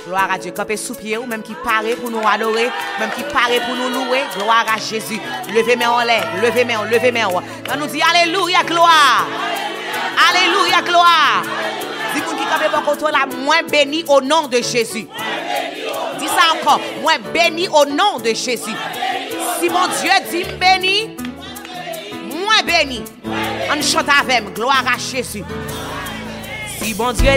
Gloire à Dieu. Campez sous pied ou même qui paraît pour nous adorer, même qui paraît pour nous louer. Gloire à Jésus. Levez main en l'air, levez main, levez main. On nous dit alléluia, gloire. Alléluia, gloire. Dis vous qui campez pour côté là, moins béni au nom de Jésus. Dis ça encore, moins béni au nom de Jésus. Si mon Dieu dit béni, moins béni. On chante avec, gloire à Jésus. Si bon Dieu